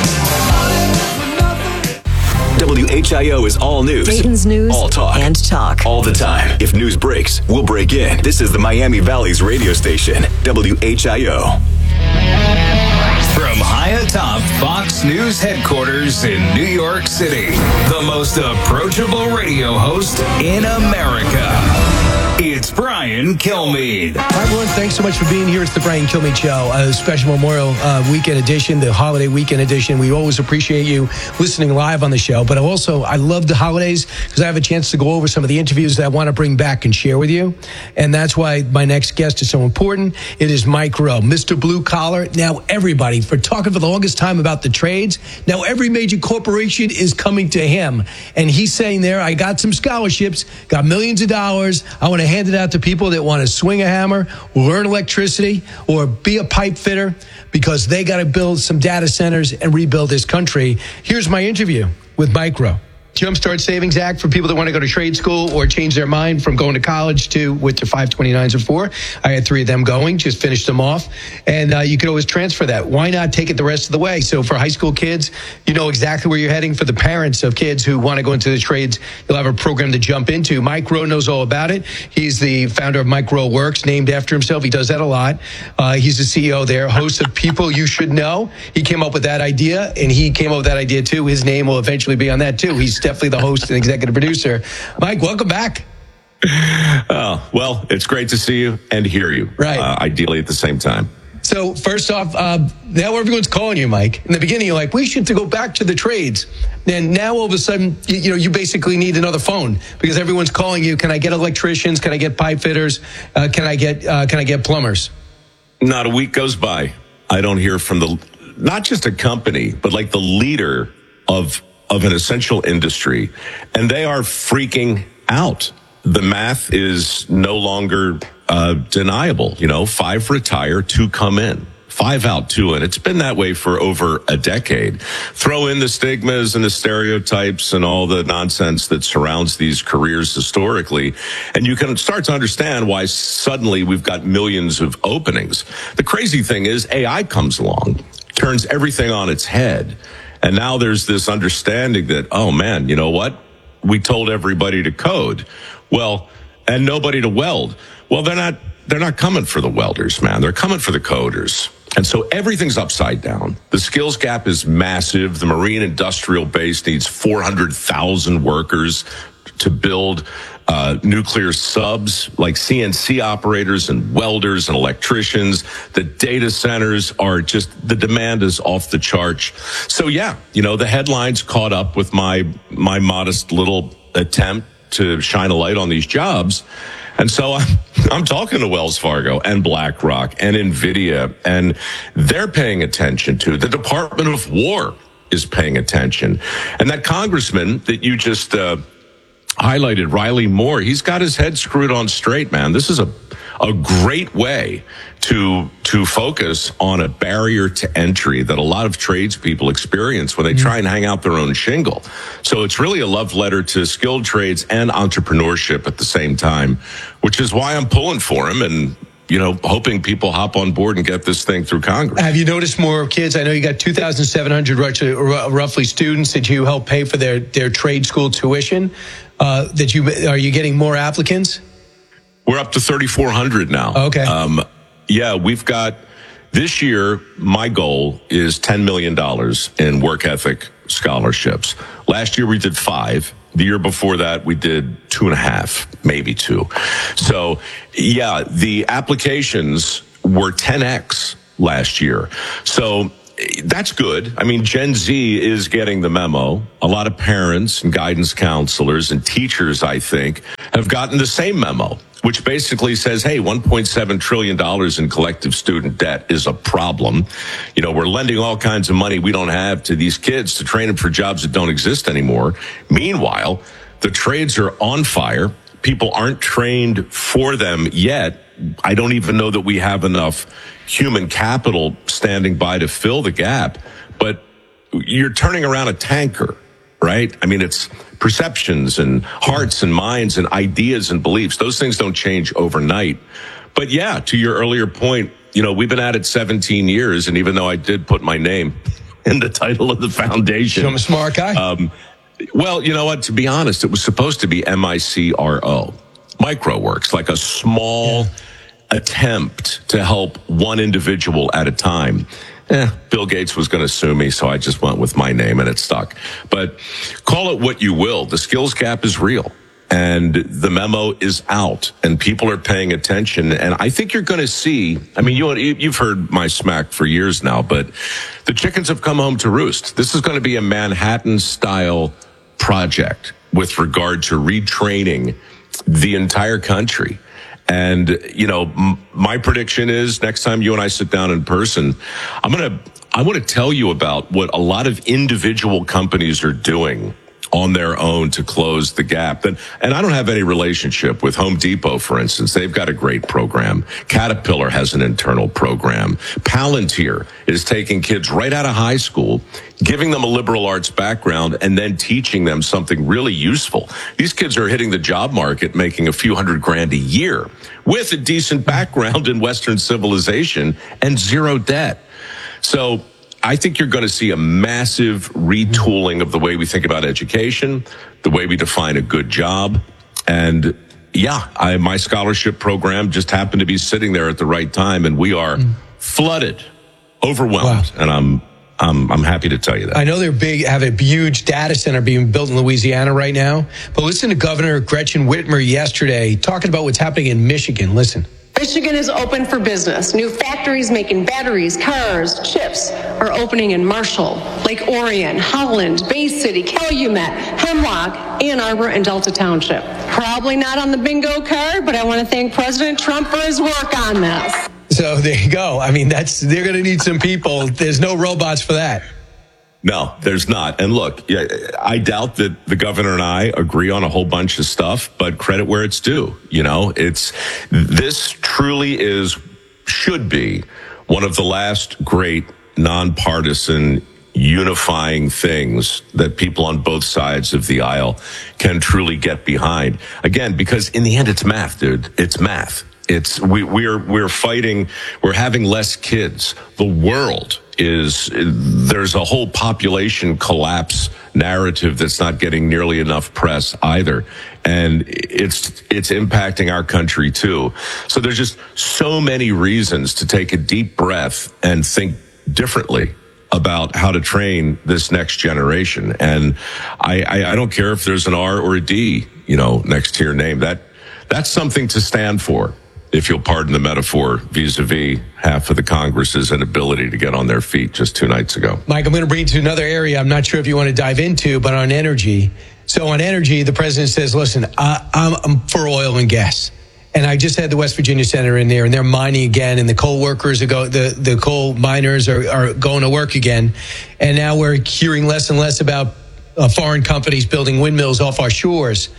W H I O is all news. Dayton's news all talk. and talk. All the time. If news breaks, we'll break in. This is the Miami Valley's radio station, W H I O. From high atop Fox News headquarters in New York City, the most approachable radio host in America. It's Brian Kilmeade. Hi, everyone. Thanks so much for being here. It's the Brian Kilmeade Show, a special Memorial uh, Weekend edition, the holiday weekend edition. We always appreciate you listening live on the show. But also, I love the holidays because I have a chance to go over some of the interviews that I want to bring back and share with you. And that's why my next guest is so important. It is Mike Rowe, Mister Blue Collar. Now, everybody, for talking for the longest time about the trades, now every major corporation is coming to him. And he's saying there, I got some scholarships, got millions of dollars. I want to hand it out to people that want to swing a hammer, learn electricity, or be a pipe fitter because they got to build some data centers and rebuild this country. Here's my interview with Mike Rowe. Jumpstart Savings Act for people that want to go to trade school or change their mind from going to college to what their five twenty-nines are for. I had three of them going, just finished them off. And uh, you could always transfer that. Why not take it the rest of the way? So for high school kids, you know exactly where you're heading. For the parents of kids who want to go into the trades, you'll have a program to jump into. Mike Rowe knows all about it. He's the founder of Mike Rowe Works, named after himself. He does that a lot. Uh, he's the C E O there, host of People You Should Know. He came up with that idea, and he came up with that idea, too. His name will eventually be on that, too. He's definitely the host and executive producer. Mike, welcome back. Oh, well, it's great to see you and hear you. Right. Uh, ideally at the same time. So first off, uh, now everyone's calling you, Mike. In the beginning, you're like, we should to go back to the trades. And now all of a sudden, you, you know, you basically need another phone because everyone's calling you. Can I get electricians? Can I get pipe fitters? Uh, can I get uh, can I get plumbers? Not a week goes by. I don't hear from the, not just a company, but like the leader of of an essential industry, and they are freaking out. The math is no longer uh, deniable. You know, five retire, two come in. Five out, two in. It's been that way for over a decade. Throw in the stigmas and the stereotypes and all the nonsense that surrounds these careers historically, and you can start to understand why suddenly we've got millions of openings. The crazy thing is A I comes along, turns everything on its head. And now there's this understanding that, oh man, you know what? We told everybody to code. Well, and nobody to weld. Well, they're not, they're not coming for the welders, man. They're coming for the coders. And so everything's upside down. The skills gap is massive. The marine industrial base needs four hundred thousand workers to build uh, nuclear subs like C N C operators and welders and electricians. The data centers are just, the demand is off the charts. So yeah, you know, the headlines caught up with my, my modest little attempt to shine a light on these jobs. And so I'm, I'm talking to Wells Fargo and BlackRock and NVIDIA, and they're paying attention to. The Department of War is paying attention. And that congressman that you just uh, highlighted, Riley Moore, he's got his head screwed on straight, man. This is a, a great way to to focus on a barrier to entry that a lot of tradespeople experience when they try and hang out their own shingle. So it's really a love letter to skilled trades and entrepreneurship at the same time, which is why I'm pulling for him and, you know, hoping people hop on board and get this thing through Congress. Have you noticed more kids? I know you got two thousand seven hundred roughly students that you help pay for their, their trade school tuition. Uh, that you are you getting more applicants? We're up to thirty-four hundred now. Okay. Um, yeah, we've got this year. My goal is ten million dollars in work ethic scholarships. Last year we did five. The year before that, we did two and a half, maybe two. So, yeah, the applications were ten x last year. So that's good. I mean, Gen Z is getting the memo. A lot of parents and guidance counselors and teachers, I think, have gotten the same memo, which basically says, hey, one point seven trillion dollars in collective student debt is a problem. You know, we're lending all kinds of money we don't have to these kids to train them for jobs that don't exist anymore. Meanwhile, the trades are on fire. People aren't trained for them yet. I don't even know that we have enough human capital standing by to fill the gap. But you're turning around a tanker, right? I mean, it's perceptions and hearts and minds and ideas and beliefs. Those things don't change overnight. But yeah, to your earlier point, you know, we've been at it seventeen years. And even though I did put my name in the title of the foundation. I'm a smart guy. Um, well, you know what? To be honest, it was supposed to be M I C R O, MicroWorks, like a small yeah. attempt to help one individual at a time. Eh, Bill Gates was going to sue me, so I just went with my name and it stuck. But call it what you will. The skills gap is real and the memo is out and people are paying attention. And I think you're going to see, I mean, you, you've heard my smack for years now, but the chickens have come home to roost. This is going to be a Manhattan style project with regard to retraining the entire country. And, you know, m- my prediction is next time you and I sit down in person, I'm going to, I want to tell you about what a lot of individual companies are doing on their own to close the gap. And, and I don't have any relationship with Home Depot, for instance. They've got a great program. Caterpillar has an internal program. Palantir is taking kids right out of high school, giving them a liberal arts background, and then teaching them something really useful. These kids are hitting the job market, making a few hundred grand a year with a decent background in Western civilization and zero debt. So I think you're going to see a massive retooling of the way we think about education, the way we define a good job. And yeah, I, my scholarship program just happened to be sitting there at the right time, and we are mm. flooded, overwhelmed. Wow. And I'm, I'm, I'm happy to tell you that. I know they're big, have a huge data center being built in Louisiana right now, but listen to Governor Gretchen Whitmer yesterday talking about what's happening in Michigan. Listen. Michigan is open for business. New factories making batteries, cars, chips are opening in Marshall, Lake Orion, Holland, Bay City, Calumet, Hemlock, Ann Arbor, and Delta Township. Probably not on the bingo card, but I want to thank President Trump for his work on this. So there you go. I mean, that's they're going to need some people. There's no robots for that. No, there's not. And look, yeah, I doubt that the governor and I agree on a whole bunch of stuff, but credit where it's due. You know, it's, this truly is, should be one of the last great nonpartisan unifying things that people on both sides of the aisle can truly get behind. Again, because in the end, it's math, dude. It's math. It's, we, we're, we're fighting, we're having less kids. The world is, there's a whole population collapse narrative that's not getting nearly enough press either. And it's, it's impacting our country too. So there's just so many reasons to take a deep breath and think differently about how to train this next generation. And I, I, I don't care if there's an R or a D, you know, next to your name. That, that's something to stand for, if you'll pardon the metaphor, vis-a-vis half of the Congress's inability to get on their feet just two nights ago. Mike, I'm going to bring you to another area I'm not sure if you want to dive into, but on energy. So on energy, the president says, listen, I, I'm, I'm for oil and gas. And I just had the West Virginia senator in there, and they're mining again, and the coal workers are go, the, the coal miners are, are going to work again. And now we're hearing less and less about uh, foreign companies building windmills off our shores.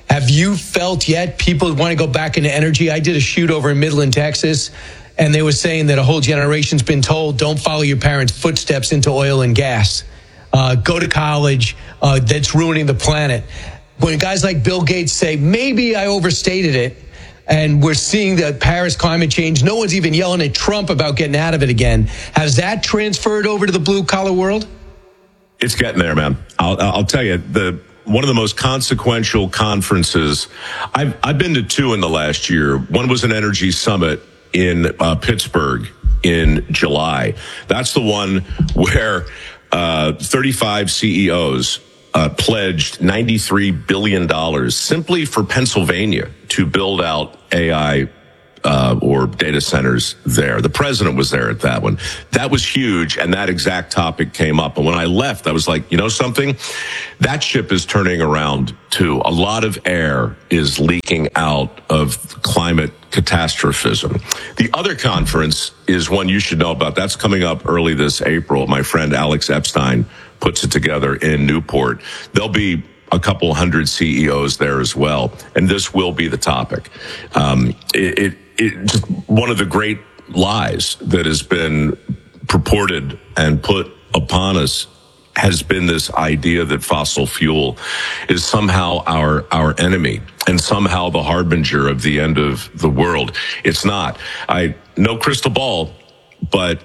Have you felt yet people want to go back into energy? I did a shoot over in Midland, Texas, and they were saying that a whole generation's been told, don't follow your parents' footsteps into oil and gas. Uh, go to college. Uh, that's ruining the planet. When guys like Bill Gates say, maybe I overstated it, and we're seeing the Paris climate change, no one's even yelling at Trump about getting out of it again. Has that transferred over to the blue-collar world? It's getting there, man. I'll, I'll tell you, the one of the most consequential conferences, I've, I've been to two in the last year. One was an energy summit in uh, Pittsburgh in July. That's the one where uh, thirty-five C E Os uh, pledged ninety-three billion dollars simply for Pennsylvania to build out A I uh, or data centers there. The president was there at that one. That was huge, and that exact topic came up. And when I left, I was like, you know something? That ship is turning around, too. A lot of air is leaking out of climate catastrophism. The other conference is one you should know about. That's coming up early this April. My friend Alex Epstein puts it together in Newport. There'll be a couple hundred C E Os there as well, and this will be the topic. Um, it, it, it just one of the great lies that has been purported and put upon us has been this idea that fossil fuel is somehow our our enemy and somehow the harbinger of the end of the world. It's not. I no crystal ball, but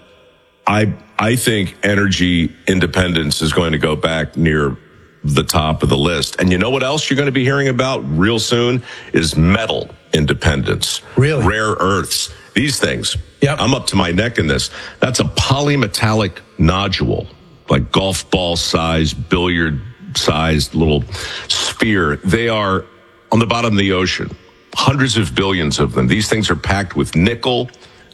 I I think energy independence is going to go back near the top of the list. And you know what else you're going to be hearing about real soon is metal independence. Really? Rare earths. These things. Yeah. I'm up to my neck in this. That's a polymetallic nodule, like golf ball size, billiard sized little sphere. They are on the bottom of the ocean. Hundreds of billions of them. These things are packed with nickel,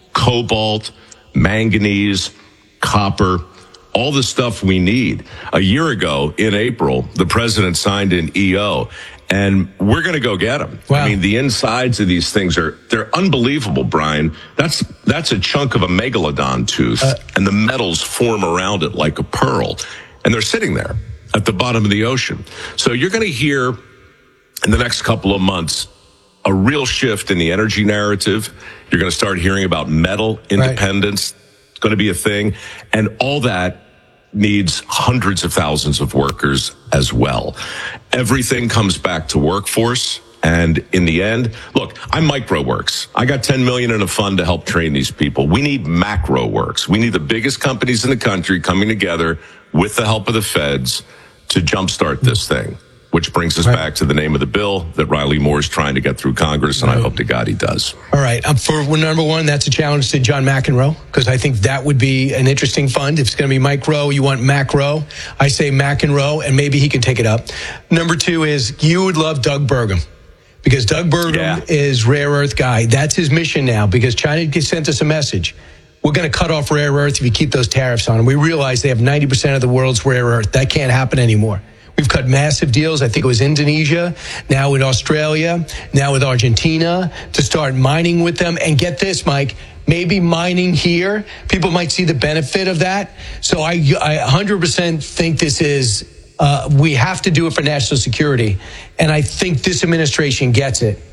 cobalt, manganese, copper, all the stuff we need. A year ago in April, the president signed an E O, and we're going to go get them. Wow. I mean, the insides of these things are, they're unbelievable, Brian. That's, that's a chunk of a megalodon tooth, uh, and the metals form around it like a pearl. And they're sitting there at the bottom of the ocean. So you're going to hear in the next couple of months a real shift in the energy narrative. You're going to start hearing about metal independence. Right. It's going to be a thing. And all that needs hundreds of thousands of workers as well. Everything comes back to workforce. And in the end, look, I'm MicroWorks. I got ten million dollars in a fund to help train these people. We need MacroWorks. We need the biggest companies in the country coming together with the help of the feds to jumpstart this thing, which brings us right. back to the name of the bill that Riley Moore is trying to get through Congress, and right. I hope to God he does. All right. Um, for number one, that's a challenge to John McEnroe, because I think that would be an interesting fund. If it's going to be Mike Rowe, you want Macro. I say McEnroe, and maybe he can take it up. Number two is you would love Doug Burgum, because Doug Burgum yeah. is rare earth guy. That's his mission now, because China sent us a message. We're going to cut off rare earth if you keep those tariffs on. And we realize they have ninety percent of the world's rare earth. That can't happen anymore. We've cut massive deals. I think it was Indonesia, now with Australia, now with Argentina, to start mining with them. And get this, Mike, maybe mining here, people might see the benefit of that. So I, I one hundred percent think this is, uh, we have to do it for national security. And I think this administration gets it.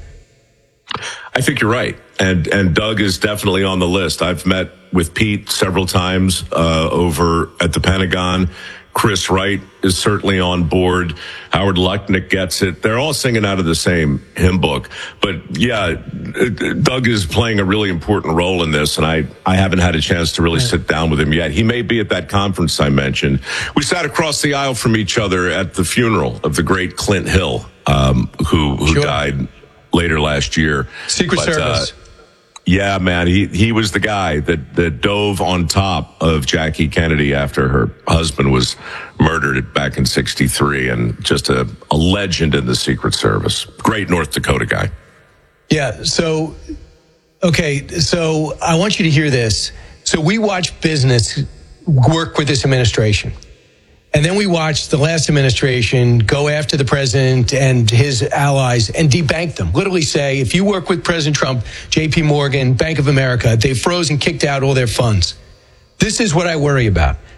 I think you're right. And and Doug is definitely on the list. I've met with Pete several times uh, over at the Pentagon. Chris Wright is certainly on board. Howard Lutnick gets it. They're all singing out of the same hymn book. But yeah, Doug is playing a really important role in this, and I, I haven't had a chance to really sit down with him yet. He may be at that conference I mentioned. We sat across the aisle from each other at the funeral of the great Clint Hill, um, who, who sure. died later last year. Secret but, Service. Uh, Yeah, man, he, he was the guy that, that dove on top of Jackie Kennedy after her husband was murdered back in sixty-three, and just a, a legend in the Secret Service. Great North Dakota guy. Yeah, so, okay, so I want you to hear this. So we watch business work with this administration. And then we watched the last administration go after the president and his allies and debank them. Literally say, if you work with President Trump, J P Morgan, Bank of America, they froze and kicked out all their funds. This is what I worry about.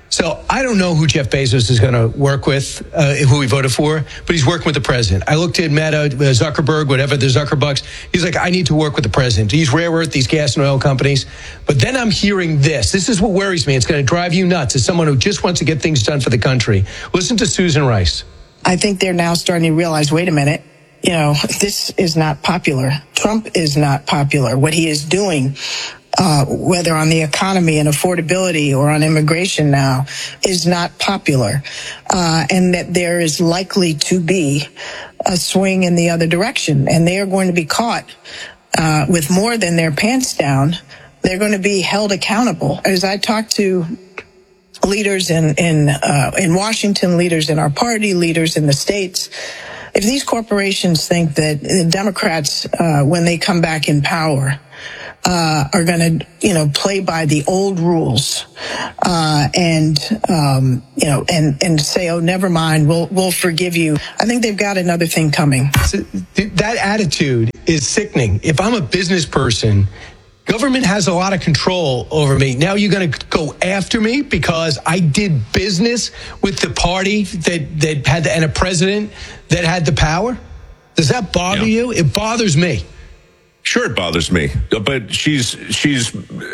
So I don't know who Jeff Bezos is going to work with, uh, who he voted for, but he's working with the president. I looked at Meta, Zuckerberg, whatever, the Zuckerbucks. He's like, I need to work with the president. These rare earth, these gas and oil companies. But then I'm hearing this. This is what worries me. It's going to drive you nuts as someone who just wants to get things done for the country. Listen to Susan Rice. I think they're now starting to realize, wait a minute, you know, this is not popular. Trump is not popular. What he is doing, Uh, whether on the economy and affordability or on immigration now, is not popular, uh, and that there is likely to be a swing in the other direction, and they are going to be caught uh, with more than their pants down. They're going to be held accountable. As I talk to leaders in in uh, in Washington, leaders in our party, leaders in the states, if these corporations think that the Democrats, uh, when they come back in power, Uh, are going to, you know, play by the old rules, uh, and, um, you know, and, and say, oh, never mind, we'll, we'll forgive you. I think they've got another thing coming. So that attitude is sickening. If I'm a business person, government has a lot of control over me. Now you're going to go after me because I did business with the party that, that had, the, and a president that had the power? Does that bother yeah. you? It bothers me. Sure, it bothers me, but she's she's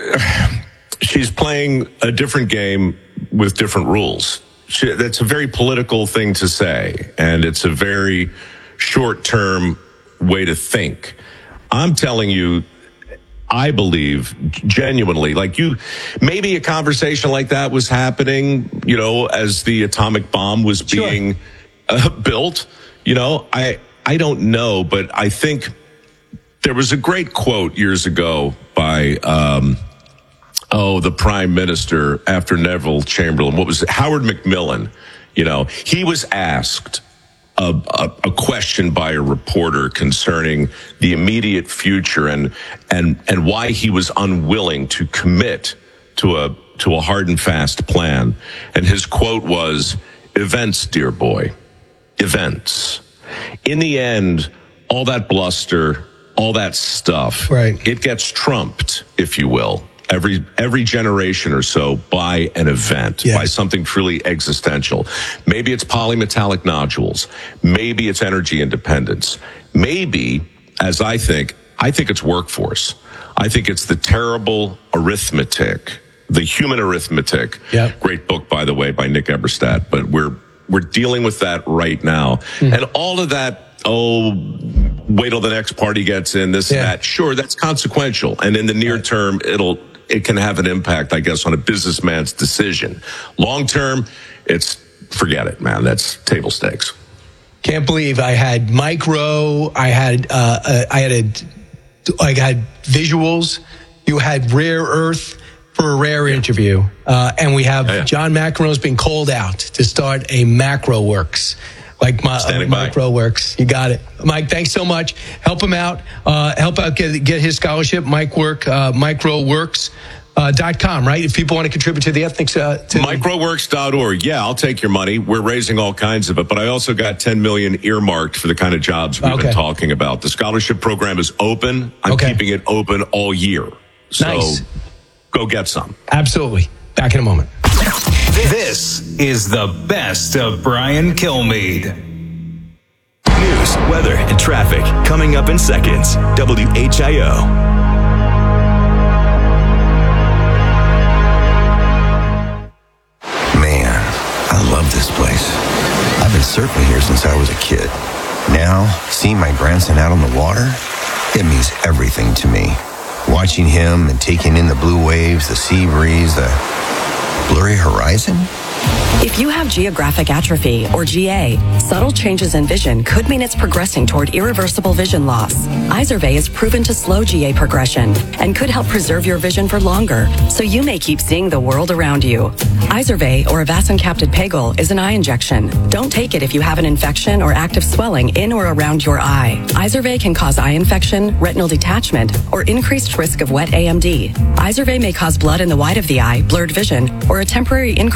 she's playing a different game with different rules. She, that's a very political thing to say, and it's a very short-term way to think. I'm telling you, I believe genuinely, like you, maybe a conversation like that was happening, you know, as the atomic bomb was being sure. uh, built. You know, I I don't know, but I think. There was a great quote years ago by, um, oh, the prime minister after Neville Chamberlain. What was it? Howard Macmillan. You know, he was asked a, a, a question by a reporter concerning the immediate future and and and why he was unwilling to commit to a to a hard and fast plan. And his quote was, "Events, dear boy, events." In the end, all that bluster, all that stuff, right. it gets trumped, if you will, every every generation or so by an event, yes. by something truly existential. Maybe it's polymetallic nodules. Maybe it's energy independence. Maybe, as I think, I think it's workforce. I think it's the terrible arithmetic, the human arithmetic. Yep. Great book, by the way, by Nick Eberstadt. But we're we're dealing with that right now. Mm. And all of that, oh, wait till the next party gets in, this yeah. and that. Sure, that's consequential. And in the near term, it'll it can have an impact, I guess, on a businessman's decision. Long term, it's forget it, man. That's table stakes. Can't believe I had Mike Rowe. I had uh, uh, I had a, I had visuals. You had Rare Earth for a rare interview, uh, and we have yeah, yeah. John McEnroe's been called out to start a Macro Works. Like my uh, Micro Works. You got it. Mike, thanks so much. Help him out. Uh, help out get, get his scholarship, Mike Work, uh, microworks dot com, right? If people want to contribute to the ethnics. Uh, to microworks dot org. Yeah, I'll take your money. We're raising all kinds of it, but I also got ten million dollars earmarked for the kind of jobs we've okay. been talking about. The scholarship program is open. I'm okay. keeping it open all year. So nice. Go get some. Absolutely. Back in a moment. This is the best of Brian Kilmeade. News, weather, and traffic coming up in seconds. W H I O. Man, I love this place. I've been surfing here since I was a kid. Now, seeing my grandson out on the water, it means everything to me. Watching him and taking in the blue waves, the sea breeze, the blurry horizon. If you have geographic atrophy, or G A, subtle changes in vision could mean it's progressing toward irreversible vision loss. Izervay is proven to slow G A progression and could help preserve your vision for longer, so you may keep seeing the world around you. Izervay, or avacincaptad pegol, is an eye injection. Don't take it if you have an infection or active swelling in or around your eye. Izervay can cause eye infection, retinal detachment, or increased risk of wet A M D. Izervay may cause blood in the white of the eye, blurred vision, or a temporary increase in eye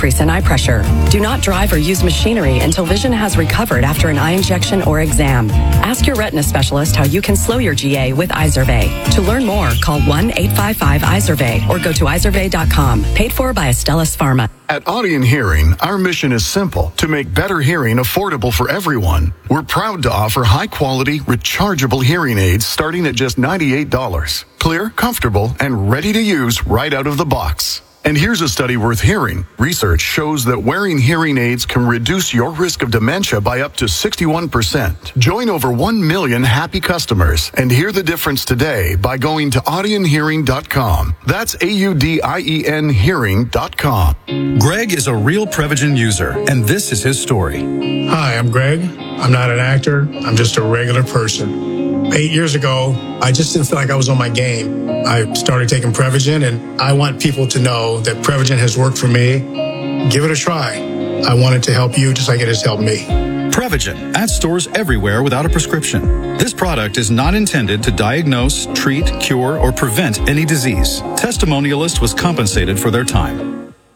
pressure. Do not drive or use machinery until vision has recovered after an eye injection or exam. Ask your retina specialist how you can slow your G A with Izervay. To learn more, call one eight five five Izervay or go to izervay dot com. Paid for by Astellas Pharma. At Audion Hearing, our mission is simple: to make better hearing affordable for everyone. We're proud to offer high-quality, rechargeable hearing aids starting at just ninety-eight dollars. Clear, comfortable, and ready to use right out of the box. And here's a study worth hearing. Research shows that wearing hearing aids can reduce your risk of dementia by up to sixty-one percent. Join over one million happy customers and hear the difference today by going to audion hearing dot com. That's A U D I E N hearing dot com. Greg is a real Prevagen user, and this is his story. Hi, I'm Greg. I'm not an actor. I'm just a regular person. Eight years ago, I just didn't feel like I was on my game. I started taking Prevagen, and I want people to know that Prevagen has worked for me. Give it a try. I want it to help you just like it has helped me. Prevagen, at stores everywhere without a prescription. This product is not intended to diagnose, treat, cure, or prevent any disease. Testimonialist was compensated for their time.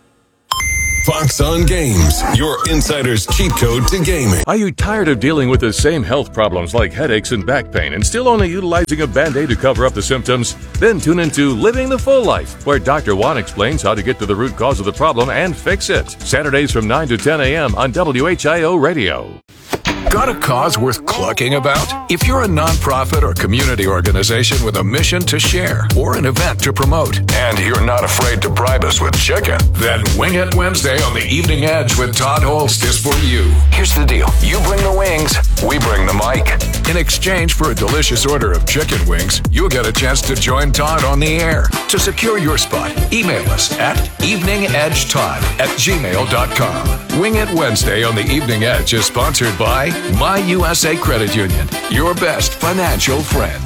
Fox on Games, your insider's cheat code to gaming. Are you tired of dealing with the same health problems like headaches and back pain and still only utilizing a Band-Aid to cover up the symptoms? Then tune into Living the Full Life, where Doctor Juan explains how to get to the root cause of the problem and fix it. Saturdays from nine to ten a.m. on W H I O Radio. Got a cause worth clucking about? If you're a nonprofit or community organization with a mission to share or an event to promote, and you're not afraid to bribe us with chicken, then Wing It Wednesday on the Evening Edge with Todd Holst is for you. Here's the deal. You bring the wings, we bring the mic. In exchange for a delicious order of chicken wings, you'll get a chance to join Todd on the air. To secure your spot, email us at eveningedgetodd at gmail dot com. Wing It Wednesday on the Evening Edge is sponsored by My U S A Credit Union, your best financial friend.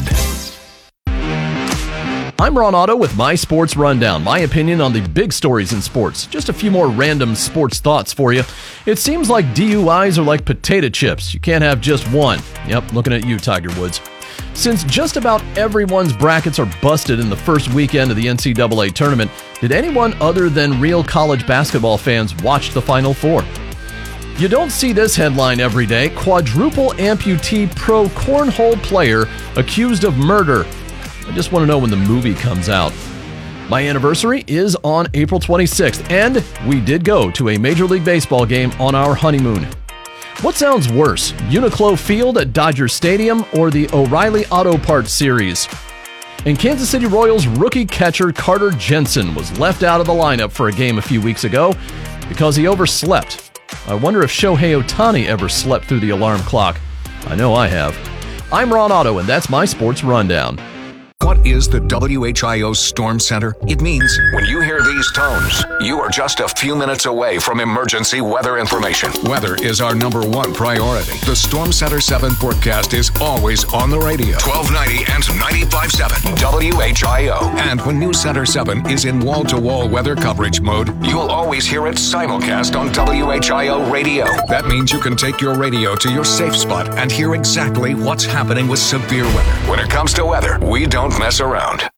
I'm Ron Otto with My Sports Rundown, my opinion on the big stories in sports. Just a few more random sports thoughts for you. It seems like D U Is are like potato chips. You can't have just one. Yep, looking at you, Tiger Woods. Since just about everyone's brackets are busted in the first weekend of the N C double A tournament, did anyone other than real college basketball fans watch the Final Four? You don't see this headline every day. Quadruple amputee pro cornhole player accused of murder. I just want to know when the movie comes out. My anniversary is on April twenty-sixth, and we did go to a Major League Baseball game on our honeymoon. What sounds worse, Uniqlo Field at Dodger Stadium or the O'Reilly Auto Parts Series? And Kansas City Royals rookie catcher Carter Jensen was left out of the lineup for a game a few weeks ago because he overslept. I wonder if Shohei Ohtani ever slept through the alarm clock. I know I have. I'm Ron Otto, and that's my Sports Rundown. What is the W H I O Storm Center? It means when you hear these tones, you are just a few minutes away from emergency weather information. Weather is our number one priority. The Storm Center seven forecast is always on the radio. twelve ninety and ninety-five point seven W H I O. And when News Center seven is in wall-to-wall weather coverage mode, you'll always hear it simulcast on W H I O radio. That means you can take your radio to your safe spot and hear exactly what's happening with severe weather. When it comes to weather, we don't mess around.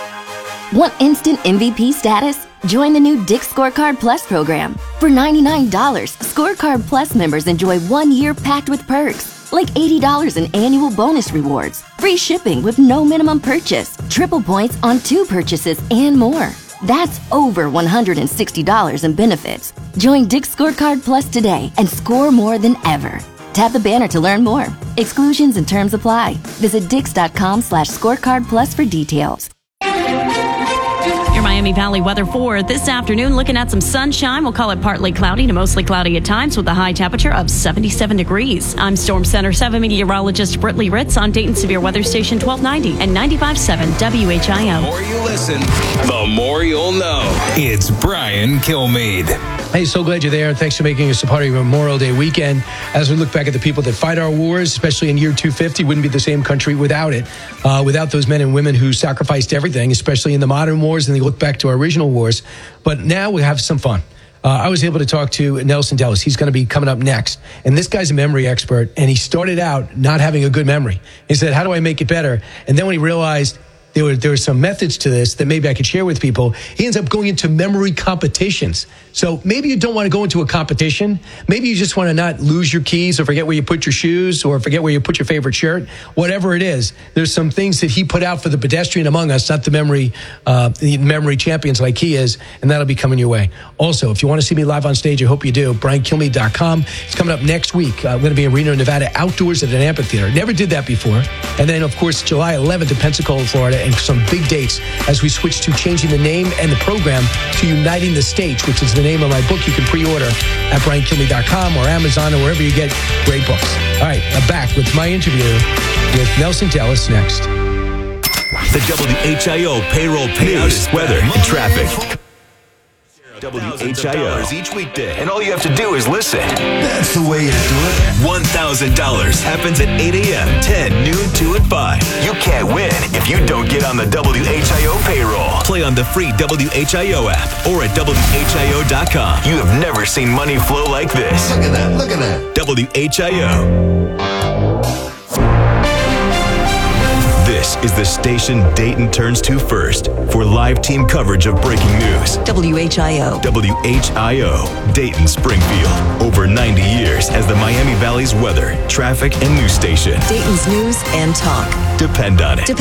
Want instant M V P status? Join the new Dick's Scorecard Plus program. For ninety-nine dollars, Scorecard Plus members enjoy one year packed with perks, like eighty dollars in annual bonus rewards, free shipping with no minimum purchase, triple points on two purchases, and more. That's over one hundred sixty dollars in benefits. Join Dick's Scorecard Plus today and score more than ever. Tap the banner to learn more. Exclusions and terms apply. Visit dix.com slash scorecard plus for details. Your Miami Valley weather for this afternoon, looking at some sunshine. We'll call it partly cloudy to mostly cloudy at times with a high temperature of seventy-seven degrees. I'm Storm Center seven meteorologist Brittany Ritz on Dayton Severe Weather Station twelve ninety and ninety-five point seven W H I O. The more you listen, the more you'll know. It's Brian Kilmeade. Hey, so glad you're there, and thanks for making us a part of your Memorial Day weekend. As we look back at the people that fight our wars, especially in year two fifty, wouldn't be the same country without it, uh, without those men and women who sacrificed everything, especially in the modern wars, and they look back to our original wars. But now we have some fun. Uh, I was able to talk to Nelson Dellis. He's going to be coming up next. And this guy's a memory expert, and he started out not having a good memory. He said, how do I make it better? And then when he realized there were there were some methods to this that maybe I could share with people. He ends up going into memory competitions. So maybe you don't want to go into a competition. Maybe you just want to not lose your keys or forget where you put your shoes or forget where you put your favorite shirt. Whatever it is, there's some things that he put out for the pedestrian among us, not the memory uh, the memory champions like he is, and that'll be coming your way. Also, if you want to see me live on stage, I hope you do. Brian Kilmeade dot com. It's coming up next week. Uh, I'm going to be in Reno, Nevada, outdoors at an amphitheater. Never did that before. And then, of course, July eleventh in Pensacola, Florida, and some big dates as we switch to changing the name and the program to Uniting the States, which is the name of my book. You can pre-order at Brian Kilmeade dot com or Amazon or wherever you get great books. All right, I'm back with my interview with Nelson Dellis next. The W H I O payroll payouts, weather, and traffic. W H I O each weekday, and all you have to do is listen. That's the way you do it. one thousand dollars happens at eight a.m., ten, noon, two, and five. You can't win if you don't get on the W H I O payroll. Play on the free W H I O app or at W H I O dot com. You have never seen money flow like this. Look at that, look at that. W H I O. This is the station Dayton turns to first for live team coverage of breaking news. W H I O. W H I O, Dayton, Springfield. Over ninety years as the Miami Valley's weather, traffic, and news station. Dayton's news and talk. Depend on it.